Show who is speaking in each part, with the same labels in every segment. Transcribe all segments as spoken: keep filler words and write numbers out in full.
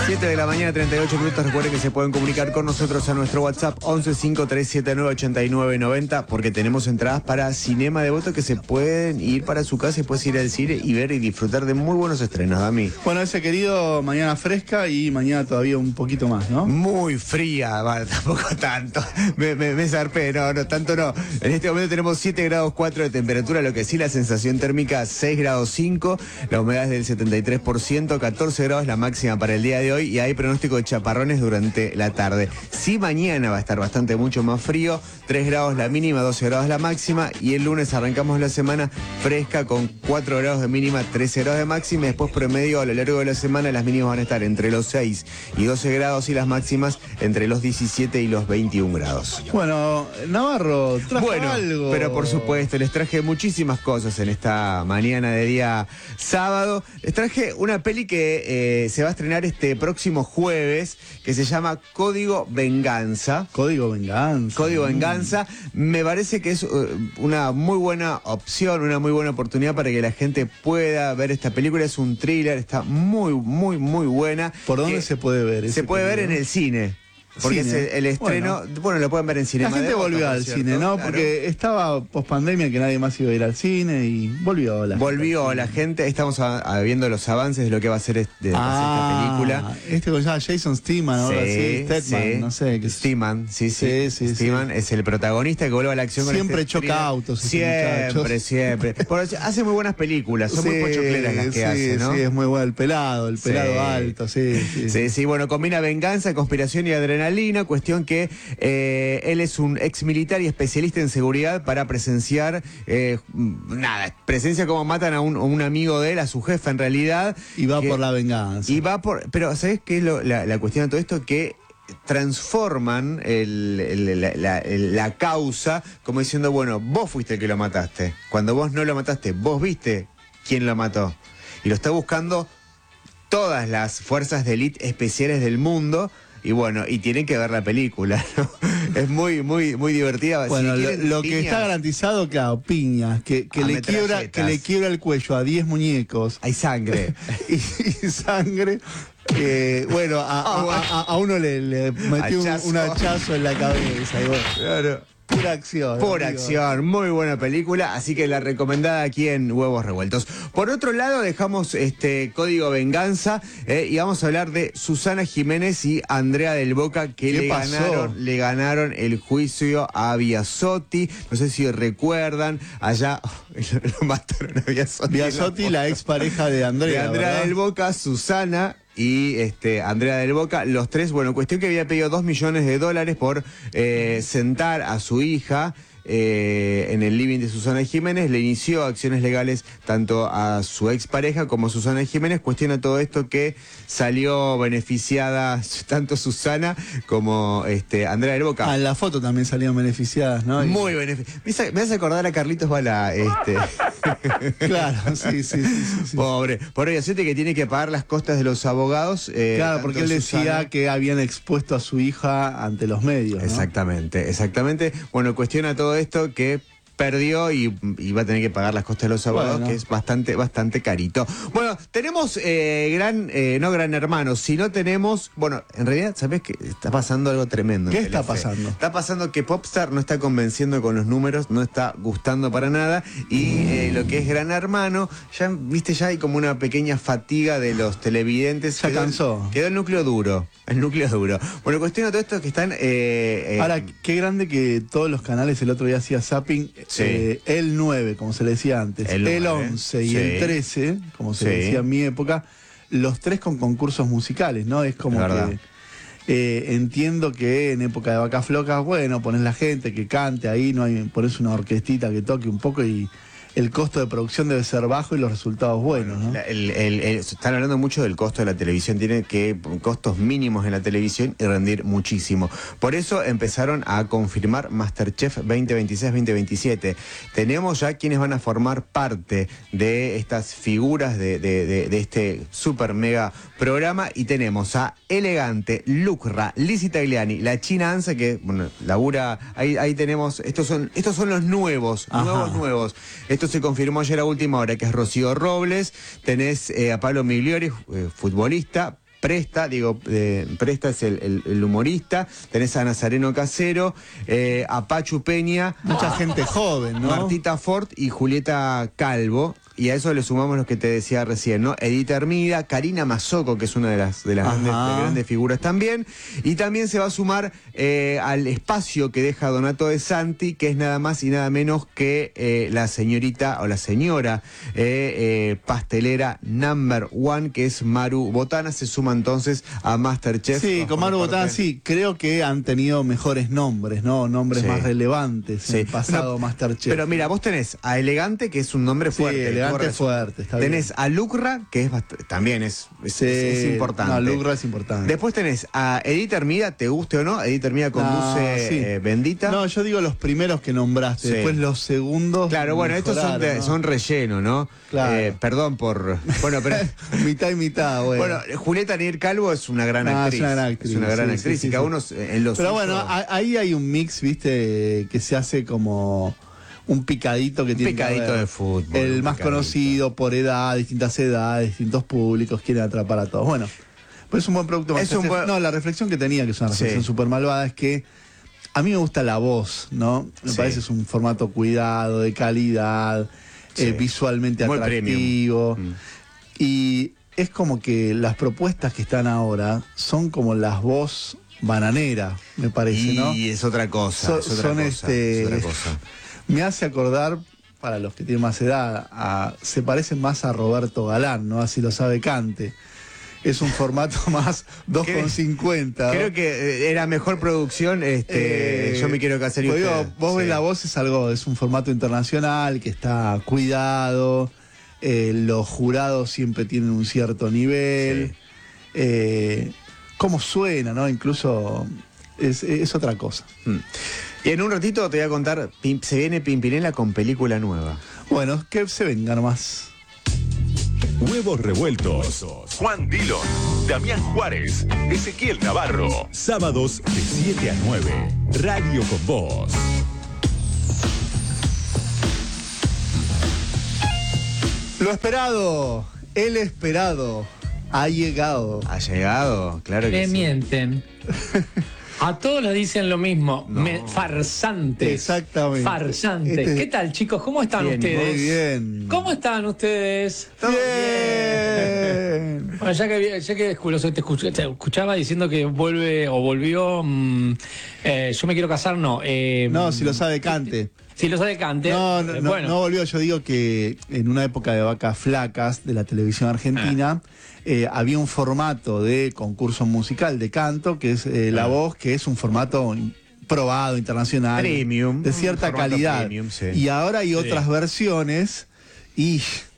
Speaker 1: siete de la mañana, treinta y ocho minutos. Recuerden que se pueden comunicar con nosotros a nuestro WhatsApp once cinco tres siete nueve ocho nueve nueve cero, porque tenemos entradas para Cinema Devoto que se pueden ir para su casa y puedes ir al cine y ver y disfrutar de muy buenos estrenos, Dami.
Speaker 2: Bueno, ese querido, mañana fresca y mañana todavía un poquito más, ¿no?
Speaker 1: Muy fría, bueno, tampoco tanto. Me, me, me zarpé, no, no, tanto no. En este momento tenemos siete grados cuatro de temperatura, lo que sí, la sensación térmica seis grados cinco, la humedad es del setenta y tres por ciento, catorce grados la máxima para el día de hoy y hay pronóstico de chaparrones durante la tarde. Sí, mañana va a estar bastante mucho más frío, tres grados la mínima, doce grados la máxima, y el lunes arrancamos la semana fresca con cuatro grados de mínima, trece grados de máxima, y después promedio a lo largo de la semana las mínimas van a estar entre los seis y doce grados y las máximas entre los diecisiete y los veintiún grados.
Speaker 2: Bueno, Navarro, trajo
Speaker 1: bueno,
Speaker 2: algo.
Speaker 1: Pero por supuesto, les traje muchísimas cosas en esta mañana de día sábado. Les traje una peli que eh, se va a estrenar este próximo jueves, que se llama Código Venganza.
Speaker 2: Código Venganza.
Speaker 1: Código Venganza. Me parece que es uh, una muy buena opción, una muy buena oportunidad para que la gente pueda ver esta película. Es un thriller, está muy, muy, muy buena.
Speaker 2: ¿Por dónde se puede ver?
Speaker 1: Se puede ver en el cine. Porque
Speaker 2: cine.
Speaker 1: es el, el estreno, bueno. bueno, lo pueden ver en Cinema
Speaker 2: La gente
Speaker 1: Devoto,
Speaker 2: volvió al
Speaker 1: ¿cierto?
Speaker 2: cine, ¿no?
Speaker 1: Claro.
Speaker 2: Porque estaba post pandemia que nadie más iba a ir al cine y volvió la
Speaker 1: Volvió
Speaker 2: gente.
Speaker 1: la gente, estamos a, a viendo los avances de lo que va a ser este, de,
Speaker 2: ah,
Speaker 1: esta película.
Speaker 2: Este que se llama Jason Statham, ¿no?
Speaker 1: Sí,
Speaker 2: así, Statham,
Speaker 1: sí.
Speaker 2: no sé. Qué
Speaker 1: Statham, sí, sí.
Speaker 2: sí, sí,
Speaker 1: Statham
Speaker 2: sí.
Speaker 1: es el protagonista que vuelve a la acción.
Speaker 2: Siempre
Speaker 1: con este
Speaker 2: choca
Speaker 1: thriller.
Speaker 2: autos.
Speaker 1: Siempre, siempre. Por, hace muy buenas películas, son
Speaker 2: sí,
Speaker 1: muy pochocleras las que
Speaker 2: sí,
Speaker 1: hace, ¿no?
Speaker 2: Sí, es muy bueno, el pelado, el pelado
Speaker 1: Sí.
Speaker 2: alto, sí, sí.
Speaker 1: Sí, sí, bueno, combina venganza, conspiración y adrenalina, cuestión que eh, él es un ex militar y especialista en seguridad para presenciar, eh, nada, presencia como matan a un, a un amigo de él, a su jefe en realidad.
Speaker 2: Y va
Speaker 1: que,
Speaker 2: por la venganza.
Speaker 1: Y va por, pero ¿sabés qué es lo, la, la cuestión de todo esto? Que transforman el, el, la, la, el, la causa como diciendo, bueno, vos fuiste el que lo mataste. Cuando vos no lo mataste, vos viste quién lo mató. Y lo está buscando todas las fuerzas de élite especiales del mundo. Y bueno, y tienen que ver la película, ¿no? Es muy, muy, muy divertida.
Speaker 2: Bueno,
Speaker 1: si
Speaker 2: lo, lo
Speaker 1: piñas,
Speaker 2: que está garantizado, claro, piñas, que, que, le quiebra, que le quiebra el cuello a diez muñecos.
Speaker 1: Hay sangre.
Speaker 2: y, y sangre. Que, bueno, a, a, a, a uno le, le metió un, un hachazo en la cabeza. Y bueno,
Speaker 1: Claro.
Speaker 2: pura acción.
Speaker 1: Pura
Speaker 2: amigo.
Speaker 1: acción, muy buena película, así que la recomendada aquí en Huevos Revueltos. Por otro lado, dejamos este Código Venganza eh, y vamos a hablar de Susana Jiménez y Andrea del Boca, que
Speaker 2: ¿Qué
Speaker 1: le
Speaker 2: pasó?
Speaker 1: ganaron, le ganaron el juicio a Biasotti. No sé si recuerdan, allá oh, lo, lo mataron a Biasotti.
Speaker 2: Biasotti, la expareja de Andrea.
Speaker 1: De Andrea
Speaker 2: ¿verdad?
Speaker 1: del Boca, Susana y este Andrea del Boca, los tres, bueno, cuestión que había pedido dos millones de dólares por eh, sentar a su hija eh, en el living de Susana Jiménez. Le inició acciones legales tanto a su expareja como a Susana Jiménez. Cuestiona todo esto que salió beneficiada tanto Susana como este Andrea del Boca.
Speaker 2: Ah, en la foto también salieron beneficiadas, ¿no? Y-
Speaker 1: Muy beneficiada. Me hace- me hace acordar a Carlitos Balá, este.
Speaker 2: Claro, sí, sí, sí, sí, sí.
Speaker 1: Pobre, por ello, siente que tiene que pagar las costas de los abogados. Eh,
Speaker 2: Claro,
Speaker 1: tanto
Speaker 2: porque él decía
Speaker 1: Susana-
Speaker 2: que habían expuesto a su hija ante los medios, ¿no?
Speaker 1: Exactamente, exactamente. Bueno, cuestiona todo esto que perdió y, y va a tener que pagar las costas de los abogados,
Speaker 2: Bueno.
Speaker 1: que es bastante, bastante carito. Bueno, tenemos eh, gran, eh, no gran hermano, sino tenemos, bueno, en realidad, ¿sabés qué? Está pasando algo tremendo. en
Speaker 2: ¿Qué está
Speaker 1: Telefe.
Speaker 2: pasando?
Speaker 1: Está pasando que Popstar no está convenciendo con los números, no está gustando para nada, y eh, lo que es Gran Hermano, ya, viste, ya hay como una pequeña fatiga de los televidentes.
Speaker 2: Ya
Speaker 1: Quedó-
Speaker 2: cansó.
Speaker 1: Quedó el núcleo duro, el núcleo duro. Bueno, cuestiona todo esto que están... eh, eh,
Speaker 2: Ahora, qué grande que todos los canales, el otro día hacía zapping,
Speaker 1: Sí.
Speaker 2: eh, el nueve, como se le decía antes,
Speaker 1: El
Speaker 2: el,
Speaker 1: nueve,
Speaker 2: once y
Speaker 1: sí.
Speaker 2: el trece, como se
Speaker 1: Sí.
Speaker 2: le decía en mi época, los tres con concursos musicales, ¿no? Es como
Speaker 1: Es verdad.
Speaker 2: que eh, entiendo que en época de vacas flocas, bueno, pones la gente que cante ahí, no hay, pones una orquestita que toque un poco y el costo de producción debe ser bajo y los resultados buenos, ¿no?
Speaker 1: La- el- el- el- están hablando mucho del costo de la televisión, tiene que costos mínimos en la televisión y rendir muchísimo. Por eso empezaron a confirmar MasterChef veinte veintiséis veinte veintisiete. Tenemos ya quienes van a formar parte de estas figuras de, de- de- de este super mega programa, y tenemos a Elegante, Lucra, Lizzy Tagliani, la China Anza, que bueno, labura, ahí, ahí tenemos, estos son, estos son los nuevos,
Speaker 2: Ajá.
Speaker 1: nuevos, nuevos. Esto se confirmó ayer a última hora, que es Rocío Robles, tenés eh, a Pablo Migliori, eh, futbolista, Presta, digo, eh, Presta es el, el, el humorista, tenés a Nazareno Casero, eh, a Pachu Peña,
Speaker 2: mucha gente joven, ¿no?
Speaker 1: Martita Ford y Julieta Calvo. Y a eso le sumamos los que te decía recién, ¿no? Edith Hermida, Karina Mazzocco, que es una de las, de las grandes, de grandes figuras también. Y también se va a sumar eh, al espacio que deja Donato De Santi, que es nada más y nada menos que eh, la señorita o la señora eh, eh, pastelera number one, que es Maru Botana. Se suma entonces a Masterchef.
Speaker 2: Sí, con Maru Botana sí, creo que han tenido mejores nombres, ¿no? Nombres sí. más relevantes sí. en el pasado no, Masterchef.
Speaker 1: Pero mira, vos tenés a Elegante, que es un nombre fuerte.
Speaker 2: Sí, Elegante es fuerte, está
Speaker 1: tenés
Speaker 2: bien.
Speaker 1: a Lucra, que es también es, es,
Speaker 2: sí,
Speaker 1: es, es importante.
Speaker 2: No, Lucra es importante.
Speaker 1: Después tenés a Edith Hermida, te guste o no, Edith Hermida conduce no, sí. eh, Bendita.
Speaker 2: No, yo digo los primeros que nombraste, sí. después los segundos.
Speaker 1: Claro, bueno, estos son, de, ¿no? son relleno, ¿no?
Speaker 2: Claro.
Speaker 1: Eh, perdón por... Bueno, pero...
Speaker 2: mitad y mitad, bueno.
Speaker 1: Bueno, Julieta Nier Calvo es una gran
Speaker 2: no,
Speaker 1: actriz.
Speaker 2: Es una gran actriz.
Speaker 1: Es una gran
Speaker 2: sí,
Speaker 1: actriz
Speaker 2: sí,
Speaker 1: y
Speaker 2: sí,
Speaker 1: cada
Speaker 2: sí.
Speaker 1: uno en los
Speaker 2: Pero
Speaker 1: suyo...
Speaker 2: bueno, ahí hay un mix, viste, que se hace como... un picadito que
Speaker 1: un
Speaker 2: tiene
Speaker 1: picadito
Speaker 2: que haber.
Speaker 1: de fútbol.
Speaker 2: El más picadito. Conocido por edad, distintas edades, distintos públicos, quieren atrapar a todos. Bueno, pues es un buen producto.
Speaker 1: Es un buen...
Speaker 2: No, la reflexión que tenía, que es una reflexión sí. súper malvada, es que a mí me gusta la voz, ¿no? Me sí. parece es un formato cuidado, de calidad, sí. eh, visualmente
Speaker 1: muy
Speaker 2: atractivo. Mm. Y es como que las propuestas que están ahora son como las voz bananera, me parece,
Speaker 1: y
Speaker 2: ¿no?
Speaker 1: Y es otra cosa.
Speaker 2: So,
Speaker 1: es otra
Speaker 2: son
Speaker 1: cosa,
Speaker 2: este...
Speaker 1: es otra cosa.
Speaker 2: Me hace acordar, para los que tienen más edad, a, se parecen más a Roberto Galán, ¿no? Así lo sabe Cante. Es un formato más dos con cincuenta.
Speaker 1: Creo ¿no? que era mejor producción, este, eh, yo me quiero casar y
Speaker 2: pues
Speaker 1: usted.
Speaker 2: Digo, vos sí. ves la voz, es algo, es un formato internacional que está cuidado, eh, los jurados siempre tienen un cierto nivel. Sí. Eh, cómo suena, ¿no? Incluso es, es otra cosa.
Speaker 1: Mm. Y en un ratito te voy a contar, se viene Pimpinela con película nueva.
Speaker 2: Bueno, que se venga nomás.
Speaker 3: Huevos revueltos. Juan Dillon, Damián Juárez, Ezequiel Navarro. Sábados de siete a nueve. Radio con Vos.
Speaker 2: Lo esperado, el esperado, ha llegado.
Speaker 1: ¿Ha llegado? Claro que
Speaker 4: Me
Speaker 1: sí.
Speaker 4: mienten. A todos les dicen lo mismo, no. Me, farsantes.
Speaker 2: Exactamente.
Speaker 4: Farsantes.
Speaker 2: Este...
Speaker 4: ¿Qué tal, chicos? ¿Cómo están
Speaker 2: bien,
Speaker 4: ustedes?
Speaker 2: Muy bien.
Speaker 4: ¿Cómo están ustedes?
Speaker 2: Bien.
Speaker 4: bien. Bueno, ya que, ya que te, escuché, te escuchaba diciendo que vuelve o volvió, mmm, eh, yo me quiero casar, no. Eh,
Speaker 2: no, si lo sabe Cante.
Speaker 4: Si lo sabe Cante.
Speaker 2: No, no,
Speaker 4: eh,
Speaker 2: no,
Speaker 4: bueno.
Speaker 2: no volvió. Yo digo que en una época de vacas flacas de la televisión argentina, ah. eh, había un formato de concurso musical de canto, que es eh, La Voz, que es un formato probado, internacional.
Speaker 1: Premium.
Speaker 2: De cierta calidad.
Speaker 1: Premium, sí.
Speaker 2: Y ahora hay otras sí. versiones y...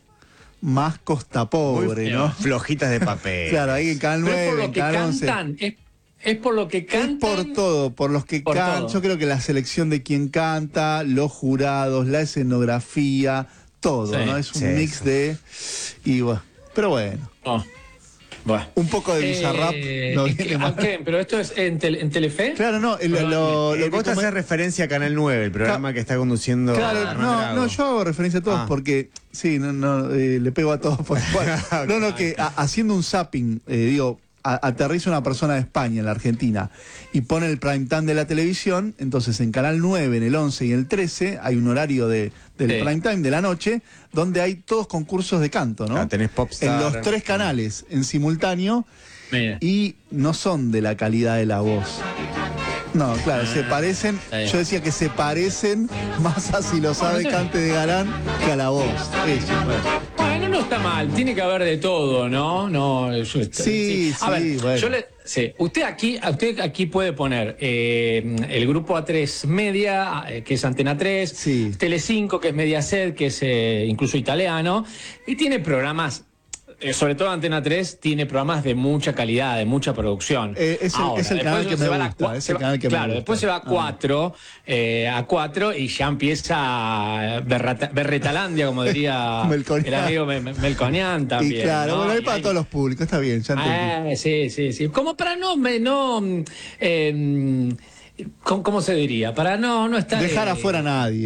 Speaker 2: más costa pobre,
Speaker 1: muy,
Speaker 2: ¿no?
Speaker 1: Flojitas de papel.
Speaker 2: Claro, ahí en Canal nueve,
Speaker 4: es por lo que
Speaker 2: Canal
Speaker 4: cantan,
Speaker 2: once.
Speaker 4: Es, es por lo que cantan.
Speaker 2: Es por todo, por los que cantan. Yo creo que la selección de quien canta, los jurados, la escenografía, todo, sí, ¿no? Es un sí, mix eso. de... Y bueno, pero bueno.
Speaker 4: Oh. Bueno.
Speaker 2: Un poco de Bizarrap.
Speaker 4: Eh,
Speaker 2: no
Speaker 4: es que, ¿qué? ¿Pero esto es en, tele, en Telefe?
Speaker 2: Claro, no. El, lo, lo,
Speaker 1: lo, vos te haces referencia a Canal nueve, el programa claro, que está conduciendo.
Speaker 2: Claro, no, no, yo hago referencia a todos ah. porque, sí, no, no, eh, le pego a todos. Por, bueno, no, no, que a, haciendo un zapping, eh, digo, a, aterriza una persona de España en la Argentina y pone el prime time de la televisión, entonces en Canal nueve, en el once y el trece, hay un horario de, del sí. prime time de la noche donde hay todos concursos de canto, ¿no?
Speaker 1: Ah, tenés Popstar.
Speaker 2: En los tres canales, en simultáneo, Mira. y no son de la calidad de la voz. No, claro, ah, se parecen, yo decía que se parecen más a Si lo sabe bueno, Cante de Galán que a la voz. Eso,
Speaker 4: bueno. bueno, no está mal, tiene que haber de todo, ¿no? No, yo,
Speaker 2: sí, sí,
Speaker 4: a ver,
Speaker 2: bueno.
Speaker 4: yo le, sí, usted aquí, usted aquí puede poner eh, el grupo A tres Media, eh, que es Antena tres,
Speaker 2: sí.
Speaker 4: Telecinco, que es Mediaset, que es eh, incluso italiano, y tiene programas. Eh, sobre todo Antena tres tiene programas de mucha calidad, de mucha producción.
Speaker 2: Eh, es, el, Ahora, es el canal que me gusta. Es el canal que
Speaker 4: claro,
Speaker 2: me gusta.
Speaker 4: después se va a cuatro, ah. eh, a cuatro y ya empieza Berreta, Berretalandia, como diría el amigo Melconian también.
Speaker 2: Y claro,
Speaker 4: ¿no?
Speaker 2: bueno, hay para hay... todos los públicos, está bien, ya entendí.
Speaker 4: Ah, sí, sí, sí. Como para no... no eh, ¿cómo, ¿Cómo se diría? Para no, no estar...
Speaker 2: Dejar eh, afuera a nadie.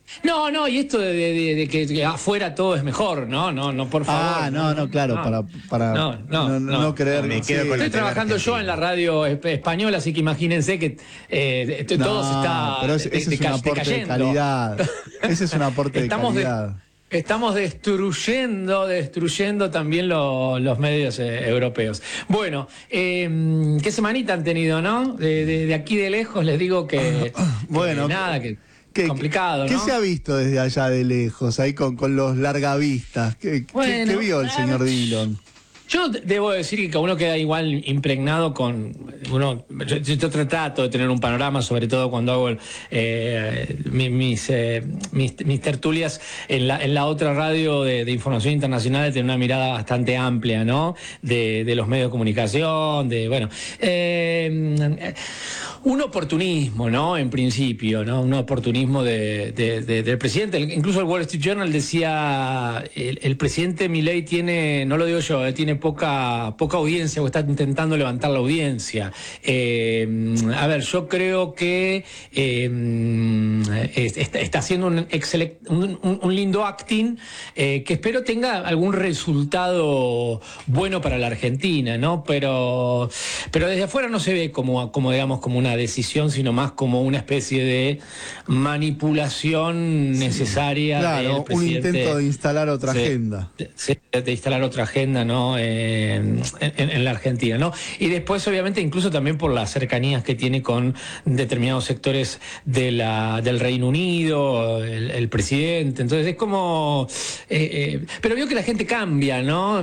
Speaker 4: No, no, y esto de, de, de que, que afuera todo es mejor, no, no, no, por favor.
Speaker 2: Ah, no, no, no claro, no, para, para
Speaker 4: no, no,
Speaker 2: no, no, no creer.
Speaker 1: Me quedo
Speaker 2: sí.
Speaker 1: con la
Speaker 4: Estoy trabajando yo en la radio española, así que imagínense que eh,
Speaker 2: no,
Speaker 4: todo se está
Speaker 2: pero ese, ese
Speaker 4: de,
Speaker 2: es un aporte de calidad. Ese es un aporte de
Speaker 4: Estamos
Speaker 2: calidad.
Speaker 4: De, Estamos destruyendo, destruyendo también lo, los medios eh, europeos. Bueno, eh, qué semanita han tenido, ¿no? De, de, de aquí de lejos les digo que,
Speaker 2: bueno,
Speaker 4: que nada, que
Speaker 2: ¿Qué,
Speaker 4: complicado,
Speaker 2: ¿Qué
Speaker 4: ¿no?
Speaker 2: se ha visto desde allá de lejos, ahí con, con los largavistas? ¿Qué,
Speaker 4: bueno,
Speaker 2: ¿qué, qué vio el señor Dillon?
Speaker 4: Yo debo decir que uno queda igual impregnado con uno. Yo, yo trato de tener un panorama, sobre todo cuando hago eh, mis, eh, mis, mis tertulias en la, en la otra radio de, de información internacional, de tener una mirada bastante amplia, ¿no? De, de los medios de comunicación, de bueno. Eh, un oportunismo, ¿no? En principio, ¿no? Un oportunismo de, de, de, del presidente. Incluso el Wall Street Journal decía, el, el presidente Milei tiene, no lo digo yo, eh, tiene poca, poca audiencia o está intentando levantar la audiencia. Eh, a ver, yo creo que eh, está, está haciendo un, excelente, un, un, un lindo acting eh, que espero tenga algún resultado bueno para la Argentina, ¿no? Pero, pero desde afuera no se ve como, como digamos, como una decisión, sino más como una especie de manipulación necesaria.
Speaker 2: Sí, claro,
Speaker 4: del presidente,
Speaker 2: un intento de instalar otra
Speaker 4: sí,
Speaker 2: agenda.
Speaker 4: Sí, de instalar otra agenda, ¿no? Eh, en, en la Argentina, ¿no? Y después, obviamente, incluso también por las cercanías que tiene con determinados sectores de la, del Reino Unido, el, el presidente. Entonces es como... Eh, eh, pero veo que la gente cambia, ¿no?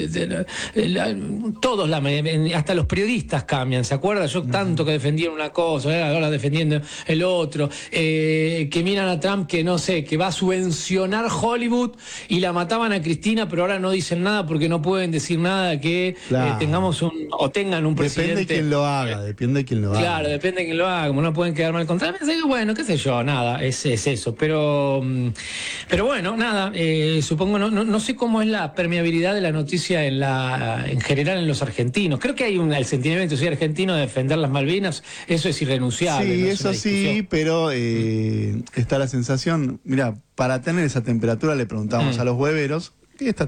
Speaker 4: Todos, la, hasta los periodistas cambian, ¿se acuerda? Yo tanto que defendía una cosa, ahora defendiendo el otro, eh, que miran a Trump que no sé, que va a subvencionar Hollywood y la mataban a Cristina, pero ahora no dicen nada porque no pueden decir nada que
Speaker 2: claro.
Speaker 4: eh, tengamos un o tengan un presidente.
Speaker 2: Depende de quién lo haga, depende de quién lo haga.
Speaker 4: Claro, depende de quién lo haga, como no pueden quedar mal contra mí. Bueno, qué sé yo, nada, es, es eso. Pero pero bueno, nada, eh, supongo, no, no, no sé cómo es la permeabilidad de la noticia en la en general en los argentinos. Creo que hay un el sentimiento, soy argentino, de defender las Malvinas, eso es irrenunciable.
Speaker 2: Sí,
Speaker 4: ¿no?
Speaker 2: eso sí, pero eh, está la sensación, mira, para tener esa temperatura le preguntamos mm. a los hueveros, ¿qué está